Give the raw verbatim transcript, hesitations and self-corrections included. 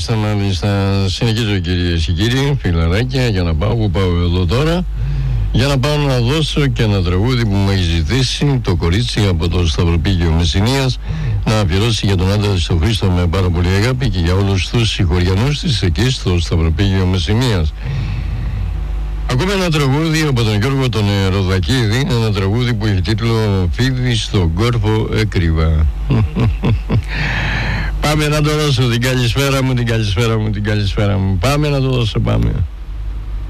ορίστε μάλιστα. Συνεχίζω κυρίες και κύριοι, φιλαράκια, για να πάω, που πάω εδώ τώρα. Για να πάω να δώσω και ένα τραγούδι που μου έχει ζητήσει το κορίτσι από το Σταυροπήγιο Μεσσηνίας να αφιερώσει για τον άντρα της τον Χρήστο με πάρα πολύ αγάπη και για όλους τους συγχωριανούς της εκεί στο Σταυροπήγιο Μεσσηνίας. Ακούμε ένα τραγούδι από τον Γιώργο τον Ροδακίδη, ένα τραγούδι που έχει τίτλο «Φίδι στον κόρφο έκρυβα». Πάμε να το δώσω, την καλησπέρα μου, την καλησπέρα μου, την καλησπέρα μου. Πάμε να το δώσω, πάμε.